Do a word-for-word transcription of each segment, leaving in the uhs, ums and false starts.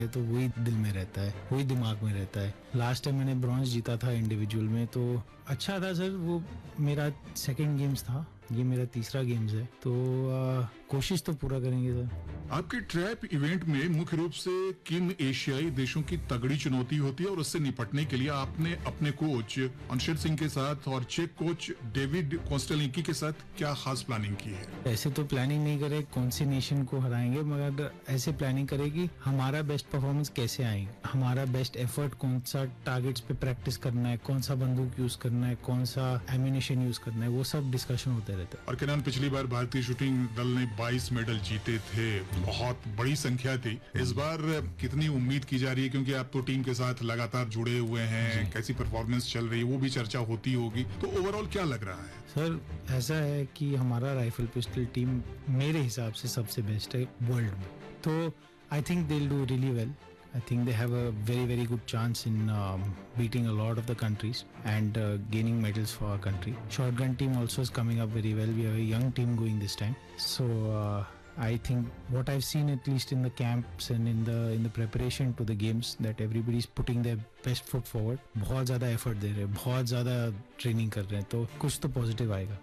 तो वही दिल में रहता है, वही दिमाग में रहता है। लास्ट टाइम मैंने ब्रॉन्ज जीता था इंडिविजुअल में, तो अच्छा था सर। वो मेरा सेकंड गेम्स था, ये मेरा तीसरा गेम्स है, तो आ, कोशिश तो पूरा करेंगे सर। आपके ट्रैप इवेंट में मुख्य रूप से किन एशियाई देशों की तगड़ी चुनौती होती है और उससे निपटने के लिए आपने अपने कोच अंशित सिंह के साथ और चेक कोच डेविड कोस्टेलिंकी के साथ क्या खास प्लानिंग की है? ऐसे तो प्लानिंग नहीं करे कौन सी नेशन को हराएंगे, मगर ऐसे प्लानिंग करे कि हमारा बेस्ट परफॉर्मेंस कैसे आएगा, हमारा बेस्ट एफर्ट कौन सा टारगेट्स पे प्रैक्टिस करना है, कौन सा बंदूक यूज करना है, कौन सा एम्यूनेशन यूज करना है, वो सब डिस्कशन होते रहते हैं। और किरण, पिछली बार भारतीय शूटिंग दल ने बाईस मेडल जीते थे, बहुत बड़ी संख्या थी। इस बार कितनी उम्मीद की जा रही है, क्योंकि आप तो टीम के साथ लगातार जुड़े हुए हैं, कैसी परफॉर्मेंस चल रही है वो भी चर्चा होती होगी, तो ओवरऑल क्या लग रहा है? सर ऐसा है कि हमारा राइफल पिस्टल टीम मेरे हिसाब से सबसे बेस्ट है वर्ल्ड में, तो I think they will do really well. I think they have a very very good chance in um, beating a lot of the countries and uh, gaining medals for our country. Shotgun team also is coming up very well. We have a young team going this time. So uh, I think what I've seen at least in the camps and in the in the preparation to the games that everybody is putting their best foot forward. बहुत ज़्यादा effort दे रहे हैं, बहुत ज़्यादा training कर रहे हैं, तो कुछ तो positive आएगा.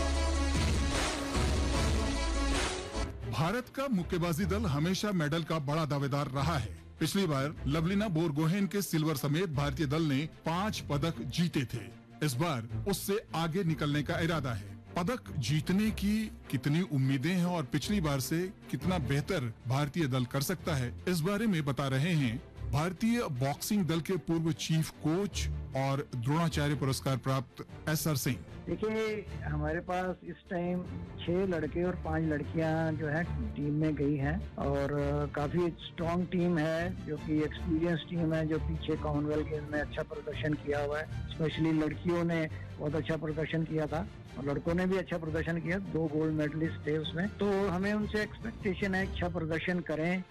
भारत का मुक्केबाजी दल हमेशा मेडल का बड़ा दावेदार रहा है. पिछली बार लवलीना बोरगोहेन के सिल्वर समेत भारतीय दल ने पांच पदक जीते थे. इस बार उससे आगे निकलने का इरादा है. पदक जीतने की कितनी उम्मीदें हैं और पिछली बार से कितना बेहतर भारतीय दल कर सकता है, इस बारे में बता रहे हैं भारतीय बॉक्सिंग दल के पूर्व चीफ कोच और द्रोणाचार्य पुरस्कार प्राप्त एस आर सिंह. देखिए, हमारे पास इस टाइम छह लड़के और पांच लड़कियां जो है टीम में गई हैं और काफी स्ट्रांग टीम है, जो कि एक्सपीरियंस टीम है, जो पीछे कॉमनवेल्थ गेम्स में अच्छा प्रदर्शन किया हुआ है. स्पेशली लड़कियों ने बहुत अच्छा प्रदर्शन किया था और लड़कों ने भी अच्छा प्रदर्शन किया. दो गोल्ड मेडलिस्ट थे उसमें, तो हमें उनसे एक्सपेक्टेशन है अच्छा प्रदर्शन करें.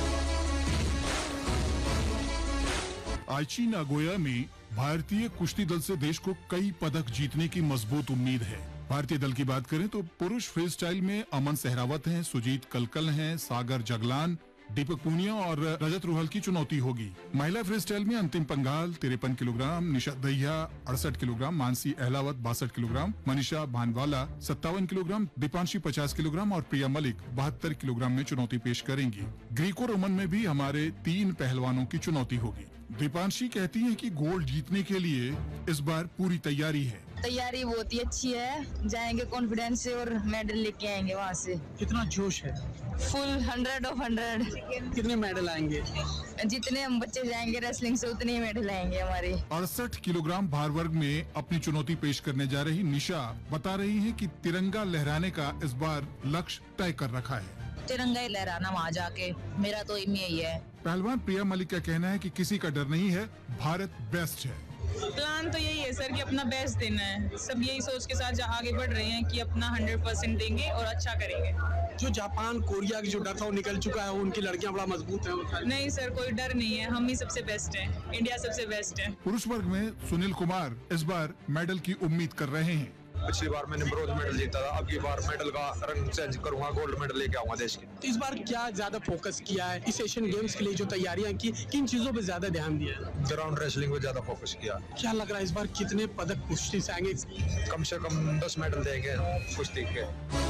आइची नागोया में भारतीय कुश्ती दल से देश को कई पदक जीतने की मजबूत उम्मीद है. भारतीय दल की बात करें तो पुरुष फ्री स्टाइल में अमन सहरावत हैं, सुजीत कलकल हैं, सागर जगलान, दीपक पूनिया और रजत रूहल की चुनौती होगी. महिला फ्री स्टाइल में अंतिम पंगाल तिरपन किलोग्राम, निशा दहिया अड़सठ किलोग्राम, मानसी अहलावत बासठ किलोग्राम, मनीषा भानवाला सत्तावन किलोग्राम, दीपांशी पचास किलोग्राम और प्रिया मलिक बहत्तर किलोग्राम में चुनौती पेश करेंगी. ग्रीको रोमन में भी हमारे तीन पहलवानों की चुनौती होगी. दीपांशी कहती हैं कि गोल्ड जीतने के लिए इस बार पूरी तैयारी है. तैयारी बहुत ही अच्छी है, जाएंगे कॉन्फिडेंस से और मेडल लेके आएंगे वहाँ से. कितना जोश है? Full hundred of hundred. कितने मेडल आएंगे? जितने हम बच्चे जाएंगे रेसलिंग से उतने ही मेडल आएंगे हमारे. अड़सठ किलोग्राम भार वर्ग में अपनी चुनौती पेश करने जा रही निशा बता रही है कि तिरंगा लहराने का इस बार लक्ष्य तय कर रखा है. तिरंगा ही लहराना वहाँ जाके, मेरा तो एम यही है. पहलवान प्रिया मलिक का कहना है कि किसी का डर नहीं है, भारत बेस्ट है. प्लान तो यही है सर कि अपना बेस्ट देना है. सब यही सोच के साथ आगे बढ़ रहे हैं कि अपना हंड्रेड परसेंट देंगे और अच्छा करेंगे. जो जापान कोरिया की जो डर था वो निकल चुका है, उनकी लड़कियां बड़ा मजबूत है. नहीं सर, कोई डर नहीं है, हम ही सबसे बेस्ट हैं, इंडिया सबसे बेस्ट है. पुरुष वर्ग में सुनील कुमार इस बार मेडल की उम्मीद कर रहे हैं. पिछली बार मैंने ब्रोंज मेडल जीता था, अब की बार मेडल का रंग चेंज करूंगा, गोल्ड मेडल लेके आऊंगा देश के. तो इस बार क्या ज्यादा फोकस किया है इस एशियन गेम्स के लिए, जो तैयारियां की, किन चीजों पे ज्यादा ध्यान दिया है? ग्राउंड रेसलिंग पे ज्यादा फोकस किया. क्या लग रहा है इस बार कितने पदक कुश्ती से आएंगे? कम से कम दस मेडल देंगे कुश्ती के.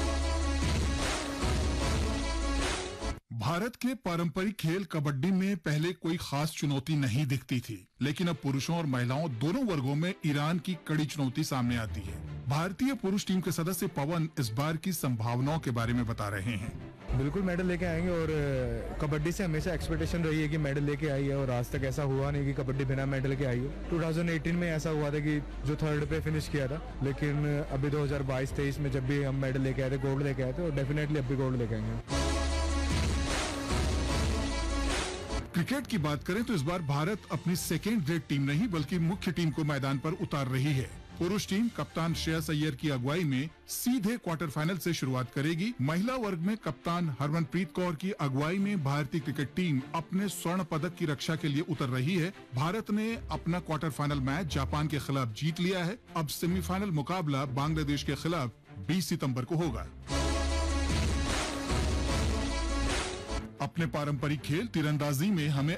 भारत के पारंपरिक खेल कबड्डी में पहले कोई खास चुनौती नहीं दिखती थी, लेकिन अब पुरुषों और महिलाओं दोनों वर्गों में ईरान की कड़ी चुनौती सामने आती है. भारतीय पुरुष टीम के सदस्य पवन इस बार की संभावनाओं के बारे में बता रहे हैं. बिल्कुल मेडल लेके आएंगे और कबड्डी से हमेशा एक्सपेक्टेशन रही है कि मेडल लेके आई है और आज तक ऐसा हुआ नहीं कि कबड्डी बिना मेडल के आई हो. दो हज़ार अठारह में ऐसा हुआ था कि जो थर्ड पे फिनिश किया था, लेकिन अभी दो हज़ार बाईस तेईस में जब भी हम मेडल लेके आए थे, गोल्ड लेके आए थे, और डेफिनेटली अब भी गोल्ड लेके आएंगे. क्रिकेट की बात करें तो इस बार भारत अपनी सेकेंड ग्रेड टीम नहीं बल्कि मुख्य टीम को मैदान पर उतार रही है. पुरुष टीम कप्तान श्रेयस अय्यर की अगुवाई में सीधे क्वार्टर फाइनल से शुरुआत करेगी. महिला वर्ग में कप्तान हरमनप्रीत कौर की अगुवाई में भारतीय क्रिकेट टीम अपने स्वर्ण पदक की रक्षा के लिए उतर रही है. भारत ने अपना क्वार्टर फाइनल मैच जापान के खिलाफ जीत लिया है. अब सेमीफाइनल मुकाबला बांग्लादेश के खिलाफ बीस सितम्बर को होगा. अपने पारंपरिक खेल तीरंदाजी में हमें